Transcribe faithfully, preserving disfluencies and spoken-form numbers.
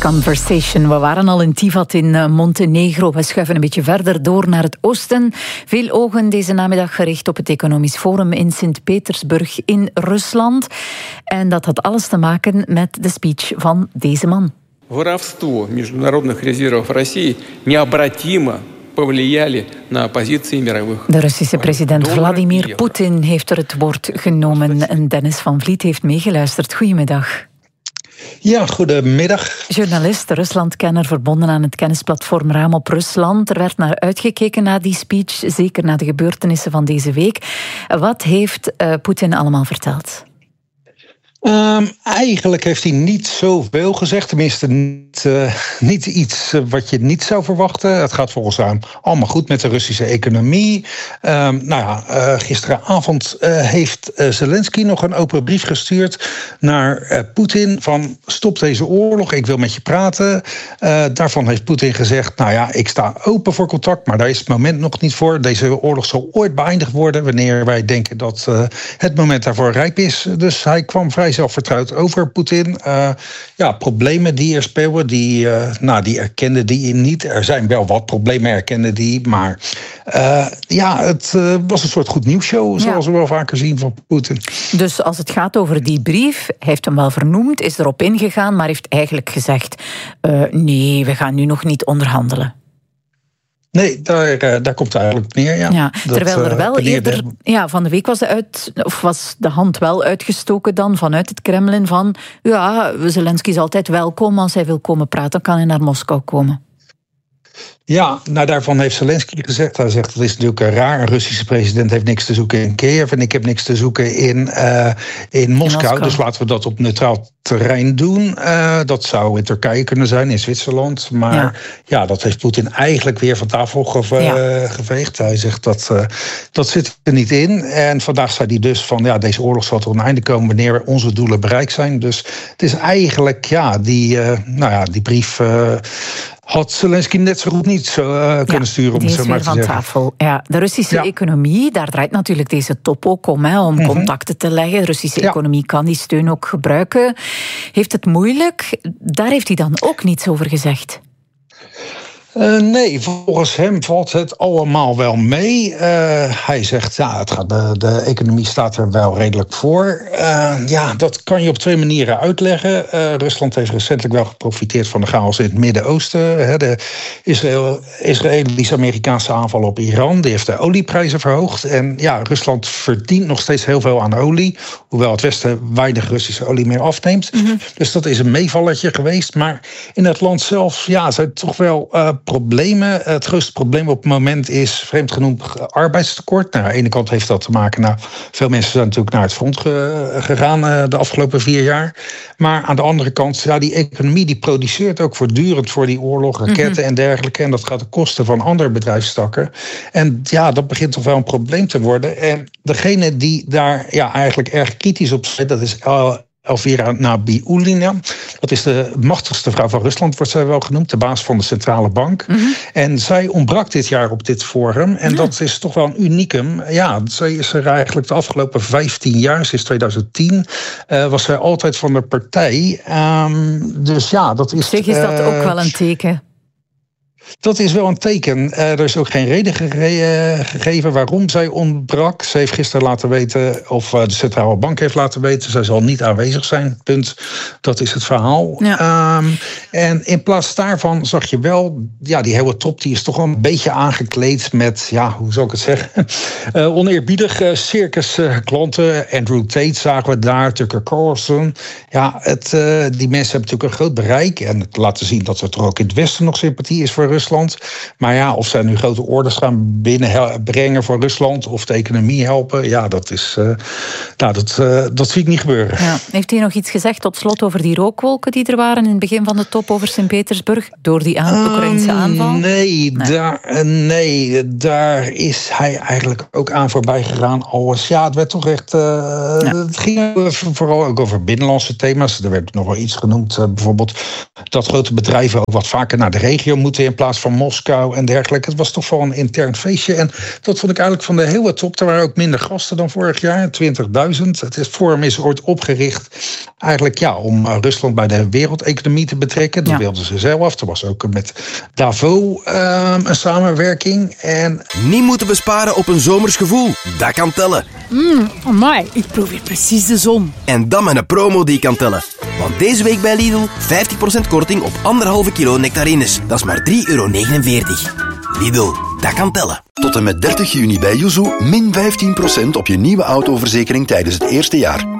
Conversation. We waren al in Tivat in Montenegro. We schuiven een beetje verder door naar het oosten. Veel ogen deze namiddag gericht op het Economisch Forum in Sint-Petersburg in Rusland. En dat had alles te maken met de speech van deze man. Воровство международных резервов России необратимо повлияли на позиции мировых. De Russische president Vladimir Poetin heeft er het woord genomen. En Dennis van Vliet heeft meegeluisterd. Goedemiddag. Ja, goedemiddag. Journalist, Ruslandkenner, verbonden aan het kennisplatform Raam op Rusland. Er werd naar uitgekeken na die speech, zeker na de gebeurtenissen van deze week. Wat heeft uh, Poetin allemaal verteld? Um, eigenlijk heeft hij niet zoveel gezegd. Tenminste, niet, uh, niet iets wat je niet zou verwachten. Het gaat volgens hem allemaal goed met de Russische economie. Um, nou ja, uh, gisteravond uh, heeft uh, Zelensky nog een open brief gestuurd naar uh, Poetin van stop deze oorlog, ik wil met je praten. Uh, daarvan heeft Poetin gezegd, nou ja, ik sta open voor contact, maar daar is het moment nog niet voor. Deze oorlog zal ooit beëindigd worden wanneer wij denken dat uh, het moment daarvoor rijp is. Dus hij kwam vrij zelfvertrouwd over Poetin. Uh, ja, problemen die er speelden, die, uh, nou, die erkende die niet. Er zijn wel wat problemen, erkende die. Maar uh, ja, het uh, was een soort goed nieuwsshow, zoals ja. we wel vaker zien van Poetin. Dus als het gaat over die brief, hij heeft hem wel vernoemd, is erop ingegaan, maar heeft eigenlijk gezegd, uh, nee, we gaan nu nog niet onderhandelen. Nee, daar, daar komt het eigenlijk neer. Ja. Ja, terwijl dat, er wel uh, eerder, ja, van de week was de, uit, of was de hand wel uitgestoken dan vanuit het Kremlin van, ja, Zelensky is altijd welkom, als hij wil komen praten, kan hij naar Moskou komen. Ja, nou daarvan heeft Zelensky gezegd, hij zegt dat is natuurlijk raar, een Russische president heeft niks te zoeken in Kiev en ik heb niks te zoeken in, uh, in, Moskou, in Moskou, dus laten we dat op neutraal terrein doen. Uh, dat zou in Turkije kunnen zijn, in Zwitserland, maar ja, ja dat heeft Poetin eigenlijk weer van tafel geve- ja. geveegd. Hij zegt dat uh, dat zit er niet in en vandaag zei hij dus van ja, deze oorlog zal tot een einde komen wanneer onze doelen bereikt zijn. Dus het is eigenlijk ja, die, uh, nou ja, die brief uh, had Zelensky net zo goed niet zo, uh, kunnen ja, sturen, om het zo maar te zeggen. Tafel. Ja, de Russische ja. economie, daar draait natuurlijk deze top ook om, hè, om mm-hmm. contacten te leggen. De Russische ja. economie kan die steun ook gebruiken. Heeft het moeilijk? Daar heeft hij dan ook niets over gezegd. Uh, nee, volgens hem valt het allemaal wel mee. Uh, hij zegt, ja, het gaat, de, de economie staat er wel redelijk voor. Uh, ja, dat kan je op twee manieren uitleggen. Uh, Rusland heeft recentelijk wel geprofiteerd van de chaos in het Midden-Oosten. Hè, de Israël, Israëlisch-Amerikaanse aanval op Iran, die heeft de olieprijzen verhoogd. En ja, Rusland verdient nog steeds heel veel aan olie, hoewel het Westen weinig Russische olie meer afneemt. Mm-hmm. Dus dat is een meevalletje geweest. Maar in het land zelf, ja, zijn toch wel Uh, problemen. Het grootste probleem op het moment is vreemd genoemd arbeidstekort. Nou, aan de ene kant heeft dat te maken, nou, veel mensen zijn natuurlijk naar het front ge- gegaan uh, de afgelopen vier jaar. Maar aan de andere kant, ja, die economie die produceert ook voortdurend voor die oorlog, raketten mm-hmm. en dergelijke. En dat gaat ten koste van andere bedrijfstakken. En ja, dat begint toch wel een probleem te worden. En degene die daar ja, eigenlijk erg kritisch op zit, dat is Uh, Elvira Nabiullina, dat is de machtigste vrouw van Rusland, wordt zij wel genoemd, de baas van de centrale bank. Mm-hmm. En zij ontbrak dit jaar op dit forum. En ja. dat is toch wel een unicum. Ja, zij is er eigenlijk de afgelopen vijftien jaar, sinds tweeduizend tien, uh, was zij altijd van de partij. Um, dus ja, dat is. Zeg, is dat uh, ook wel een teken? Dat is wel een teken. Uh, er is ook geen reden gege- uh, gegeven waarom zij ontbrak. Ze heeft gisteren laten weten, of uh, de centrale bank heeft laten weten, zij zal niet aanwezig zijn. Punt. Dat is het verhaal. Ja. Um, en in plaats daarvan zag je wel, ja, die hele top die is toch wel een beetje aangekleed met, ja, hoe zou ik het zeggen, uh, oneerbiedig uh, circus uh, klanten. Andrew Tate zagen we daar, Tucker Carlson. Ja, het, uh, die mensen hebben natuurlijk een groot bereik en het laten zien dat er toch ook in het Westen nog sympathie is voor Rusland. Maar ja, of zij nu grote orders gaan binnenbrengen voor Rusland of de economie helpen, ja, dat is, uh, nou, dat, uh, dat zie ik niet gebeuren. Ja. Heeft hij nog iets gezegd tot slot over die rookwolken die er waren in het begin van de top over Sint-Petersburg door die aan- Oekraïnse um, aanval? Nee, nee. Daar, nee, daar is hij eigenlijk ook aan voorbij gegaan. Alles. Ja, het werd toch echt. Uh, ja. Het ging vooral ook over binnenlandse thema's. Er werd nog wel iets genoemd, uh, bijvoorbeeld dat grote bedrijven ook wat vaker naar de regio moeten in plaats van Moskou en dergelijke. Het was toch wel een intern feestje. En dat vond ik eigenlijk van de hele top. Er waren ook minder gasten dan vorig jaar, twintigduizend. Het is, Forum is ooit opgericht eigenlijk ja, om uh, Rusland bij de wereldeconomie te betrekken. Dat ja. wilden ze zelf. Er was ook met Davos uh, een samenwerking. En... Niet moeten besparen op een zomers gevoel. Dat kan tellen. Mmm, amai, ik proef hier precies de zon. En dan met een promo die kan tellen. Want deze week bij Lidl vijftig procent korting op anderhalve kilo nectarines. Dat is maar drie euro negenenveertig. Lidl, dat kan tellen. Tot en met dertig juni bij Yuzu min vijftien procent op je nieuwe autoverzekering tijdens het eerste jaar.